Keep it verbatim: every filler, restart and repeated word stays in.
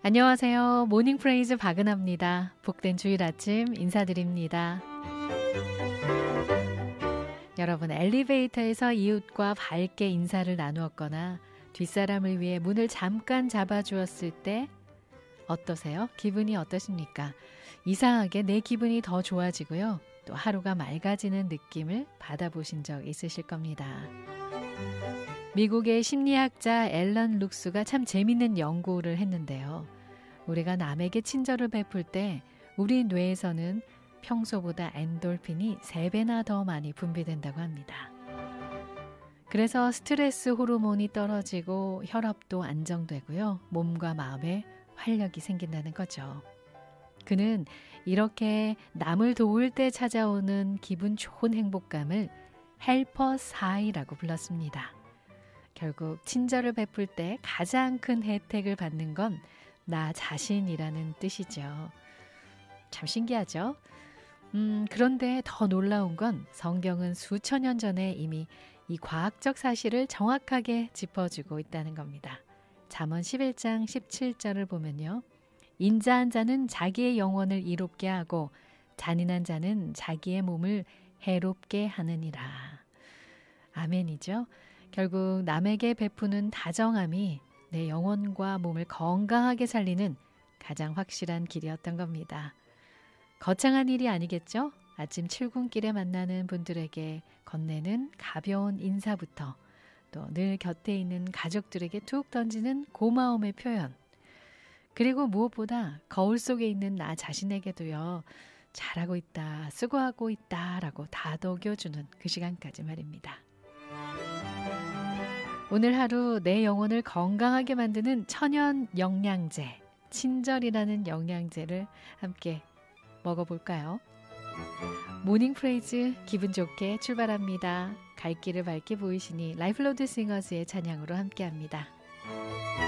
안녕하세요. 모닝 프레이즈 박은하입니다. 복된 주일 아침 인사드립니다. 여러분, 엘리베이터에서 이웃과 밝게 인사를 나누었거나 뒷사람을 위해 문을 잠깐 잡아주었을 때 어떠세요? 기분이 어떠십니까? 이상하게 내 기분이 더 좋아지고요. 또 하루가 맑아지는 느낌을 받아보신 적 있으실 겁니다. 미국의 심리학자 앨런 룩스가 참 재밌는 연구를 했는데요. 우리가 남에게 친절을 베풀 때 우리 뇌에서는 평소보다 엔돌핀이 세 배나 더 많이 분비된다고 합니다. 그래서 스트레스 호르몬이 떨어지고 혈압도 안정되고요. 몸과 마음에 활력이 생긴다는 거죠. 그는 이렇게 남을 도울 때 찾아오는 기분 좋은 행복감을 헬퍼스 하이라고 불렀습니다. 결국 친절을 베풀 때 가장 큰 혜택을 받는 건 나 자신이라는 뜻이죠. 참 신기하죠? 음, 그런데 더 놀라운 건 성경은 수천 년 전에 이미 이 과학적 사실을 정확하게 짚어주고 있다는 겁니다. 잠언 십일 장 십칠 절을 보면요. 인자한 자는 자기의 영혼을 이롭게 하고 잔인한 자는 자기의 몸을 해롭게 하느니라. 아멘이죠. 결국 남에게 베푸는 다정함이 내 영혼과 몸을 건강하게 살리는 가장 확실한 길이었던 겁니다. 거창한 일이 아니겠죠? 아침 출근길에 만나는 분들에게 건네는 가벼운 인사부터 또 늘 곁에 있는 가족들에게 툭 던지는 고마움의 표현, 그리고 무엇보다 거울 속에 있는 나 자신에게도요, 잘하고 있다, 수고하고 있다 라고 다독여주는 그 시간까지 말입니다. 오늘 하루 내 영혼을 건강하게 만드는 천연 영양제, 친절이라는 영양제를 함께 먹어볼까요? 모닝 프레이즈 기분 좋게 출발합니다. 갈 길을 밝게 보이시니 라이플로드 싱어스의 찬양으로 함께합니다.